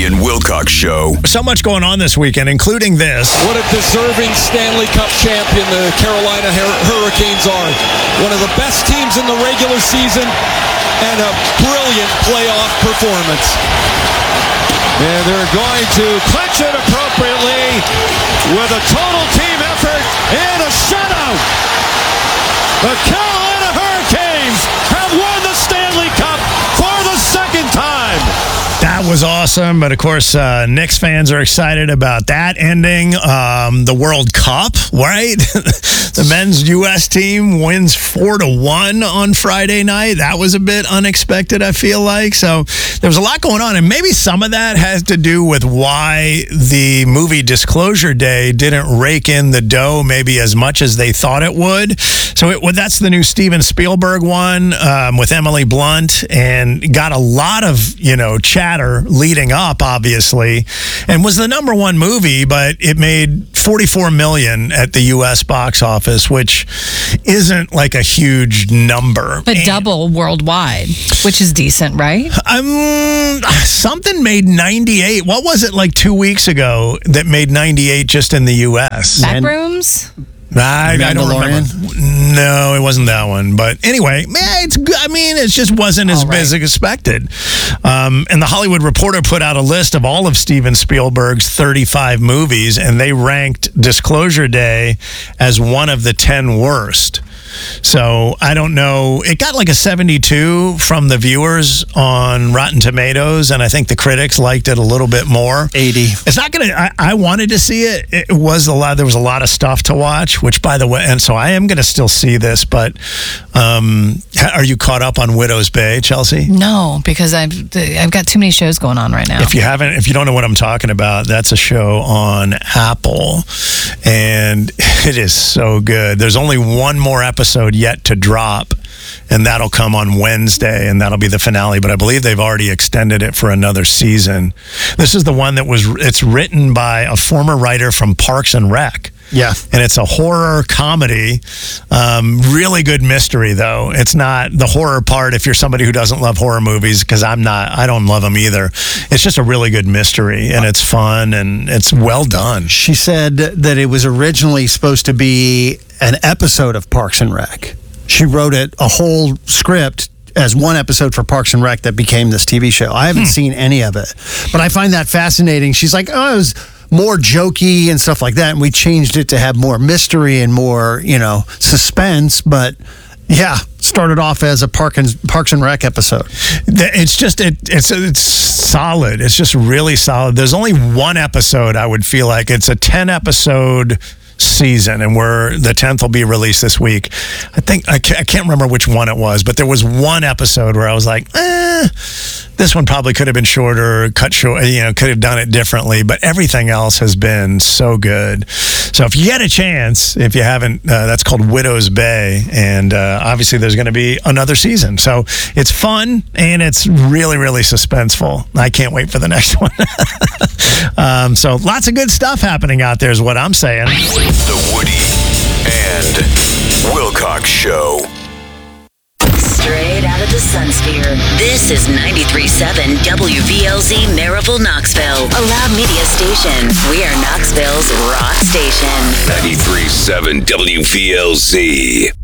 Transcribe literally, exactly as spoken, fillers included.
and Wilcox Show. So much going on this weekend, including this. What a deserving Stanley Cup champion the Carolina Hur- Hurricanes are. One of the best teams in the regular season and a brilliant playoff performance. And they're going to clinch it appropriately with a total team effort and a shutout. The Carolina Hurricanes have won the Stanley Cup for the second time. That was awesome, but of course, uh, Knicks fans are excited about that ending. Um, the World Cup, right? The men's U S team wins four to one on Friday night. That was a bit unexpected, I feel like. So there was a lot going on, and maybe some of that has to do with why the movie Disclosure Day didn't rake in the dough maybe as much as they thought it would. So it, well, that's the new Steven Spielberg one um, with Emily Blunt, and got a lot of, you know, chatter leading up, obviously, and was the number one movie, but it made forty-four million dollars at the U S box office, which isn't like a huge number. But and, double worldwide, which is decent, right? Um, something made ninety-eight. What was it like two weeks ago that made ninety-eight just in the U S? Backrooms? I, I don't remember. No, it wasn't that one. But anyway, man, it's good. I mean, it just wasn't as big as expected. Um, and the Hollywood Reporter put out a list of all of Steven Spielberg's thirty-five movies, and they ranked Disclosure Day as one of the ten worst. So I don't know. It got like a seventy-two from the viewers on Rotten Tomatoes, and I think the critics liked it a little bit more. eighty. It's not going to, I wanted to see it. It was a lot, there was a lot of stuff to watch, which by the way, and so I am going to still see this, but um, are you caught up on Widow's Bay, Chelsea? No, because I've, I've got too many shows going on right now. If you haven't, if you don't know what I'm talking about, that's a show on Apple, and it is so good. There's only one more episode episode yet to drop, and that'll come on Wednesday, and that'll be the finale, but I believe they've already extended it for another season. This is the one that was, it's written by a former writer from Parks and Rec. Yeah. And it's a horror comedy. Um, really good mystery, though. It's not the horror part if you're somebody who doesn't love horror movies, because I'm not, I don't love them either. It's just a really good mystery, and it's fun, and it's well done. She said that it was originally supposed to be an episode of Parks and Rec. She wrote it, a whole script, as one episode for Parks and Rec that became this T V show. I haven't hmm. seen any of it, but I find that fascinating. She's like, oh, it was more jokey and stuff like that, and we changed it to have more mystery and more, you know, suspense, but yeah, started off as a Park and, Parks and Rec episode. It's just, it, it's it's solid. It's just really solid. There's only one episode, I would feel like. It's a ten-episode season, and we're, the tenth will be released this week. I think, I can't, I can't remember which one it was, but there was one episode where I was like, eh, this one probably could have been shorter, cut short, you know, could have done it differently, but everything else has been so good. So if you get a chance, if you haven't, uh, that's called Widow's Bay, and uh, obviously there's going to be another season. So it's fun, and it's really, really suspenseful. I can't wait for the next one. um, so lots of good stuff happening out there is what I'm saying. The Woody and Wilcox Show. Straight out of the Sunsphere, this is ninety-three point seven W V L Z Maryville, Knoxville, a loud media station. We are Knoxville's rock station. ninety-three point seven W V L Z.